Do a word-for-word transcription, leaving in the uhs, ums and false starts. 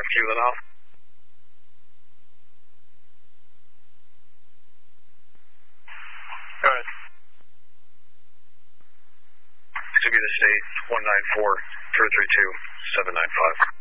five, cue that off. Go ahead. Execute the state one nine four, three three two, seven nine five.